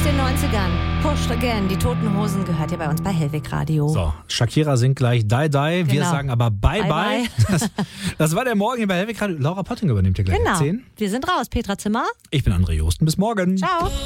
aus den 90ern. Pushed Again, die Toten Hosen, gehört ja bei uns bei Hellweg Radio. So, Shakira singt gleich Die Die. Wir Genau. sagen aber Bye Bye, Bye. Das war der Morgen hier bei Hellweg Radio. Laura Potting übernimmt ja gleich Genau. 10. Wir sind raus. Petra Zimmer. Ich bin André Josten. Bis morgen. Ciao.